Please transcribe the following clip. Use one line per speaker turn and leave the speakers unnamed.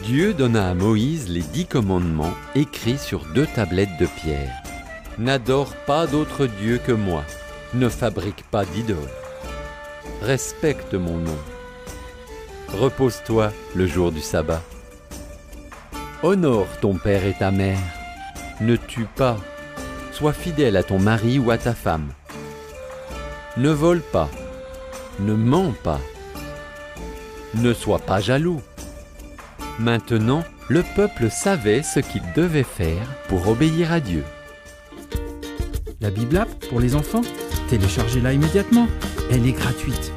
Dieu donna à Moïse les 10 commandements écrits sur 2 tablettes de pierre. N'adore pas d'autre Dieu que moi. Ne fabrique pas d'idole. Respecte mon nom. Repose-toi le jour du sabbat. Honore ton père et ta mère. Ne tue pas. Sois fidèle à ton mari ou à ta femme. Ne vole pas. Ne mens pas. Ne sois pas jaloux. Maintenant, le peuple savait ce qu'il devait faire pour obéir à Dieu.
La Bible App pour les enfants, téléchargez-la immédiatement. Elle est gratuite.